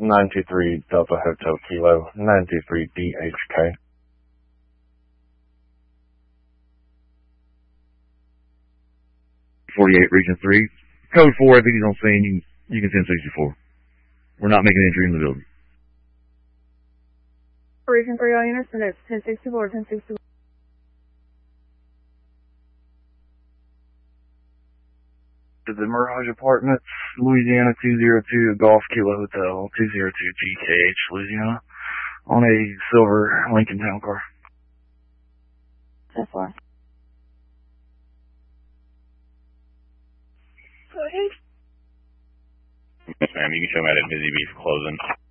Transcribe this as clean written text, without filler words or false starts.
93 Delta Hotel Kilo, 93 DHK. 48 Region 3. Code 4, if he's on scene, you can send 64. We're not making entry in the building. Region 3, all units, and it's 1064, 1064. To the Mirage Apartments, Louisiana 202 Golf Kilo Hotel, 202 GKH, Louisiana, on a silver Lincoln Town Car. That's fine. Yes, ma'am. You can show me at Busy Beef closing.